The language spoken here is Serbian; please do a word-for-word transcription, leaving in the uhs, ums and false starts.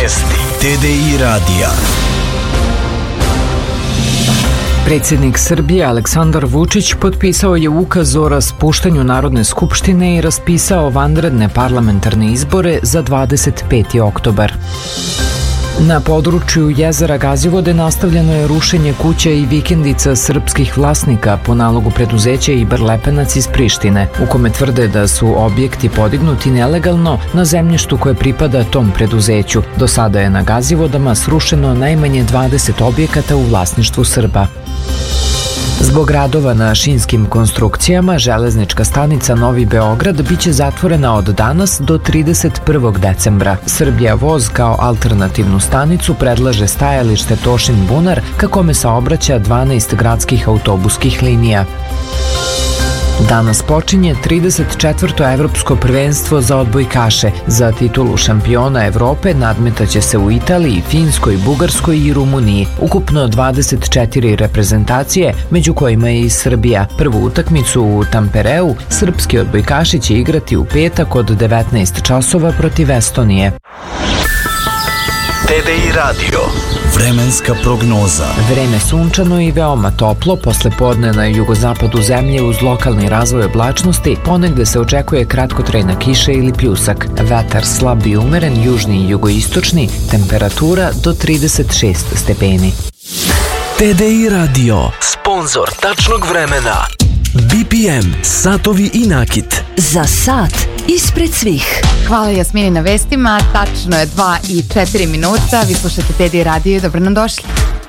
Vesti T D I radija. Predsjednik Srbije Aleksandar Vučić potpisao je ukaz o raspuštanju Narodne skupštine i raspisao vanredne parlamentarne izbore za dvadeset peti oktobar. Na području jezera Gazivode nastavljeno je rušenje kuća i vikendica srpskih vlasnika po nalogu preduzeća Iber Lepenac iz Prištine, u kome tvrde da su objekti podignuti nelegalno na zemljištu koje pripada tom preduzeću. Do sada je na Gazivodama srušeno najmanje dvadeset objekata u vlasništvu Srba. Zbog radova na šinskim konstrukcijama, železnička stanica Novi Beograd biće zatvorena od danas do trideset prvog decembra. Srbija voz kao alternativnu stanicu predlaže stajalište Tošin Bunar, ka kome saobraća dvanaest gradskih autobuskih linija. Danas počinje trideset četvrto evropsko prvenstvo za odbojkaše. Za titulu šampiona Evrope nadmetaće se u Italiji, Finskoj, Bugarskoj i Rumuniji. Ukupno dvadeset četiri reprezentacije, među kojima je i Srbija. Prvu utakmicu u Tampereu srpski odbojkaši će igrati u petak od devetnaest časova protiv Estonije. T D I radio. Vremenska prognoza. Vreme sunčano i veoma toplo, posle podne na jugozapadu zemlje uz lokalni razvoj oblačnosti, ponegde se očekuje kratkotrajna kiša ili pljusak. Vetar slab i umeren, južni i jugoistočni, temperatura do trideset šest stepeni. T D I radio. Sponzor tačnog vremena. B P M, satovi i nakit. Za sat ispred svih. Hvala Jasmini na vestima, tačno je dva i četiri minuta, vi slušate T D I radio i dobro nam došli.